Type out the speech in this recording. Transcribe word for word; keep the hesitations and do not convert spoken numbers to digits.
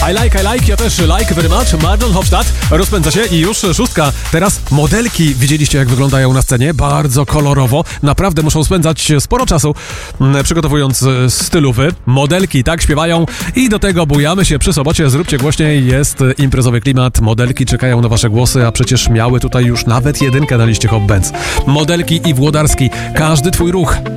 I like, I like, ja też like very much. Marlon Hofstadt rozpędza się i już szóstka. Teraz modelki. Widzieliście, jak wyglądają na scenie? Bardzo kolorowo. Naprawdę muszą spędzać sporo czasu m, przygotowując stylowy. Modelki tak śpiewają i do tego bujamy się przy sobocie. Zróbcie głośniej, jest imprezowy klimat. Modelki czekają na wasze głosy, a przecież miały tutaj już nawet jedynkę na liście Hot Bands. Modelki i Włodarski. Każdy twój ruch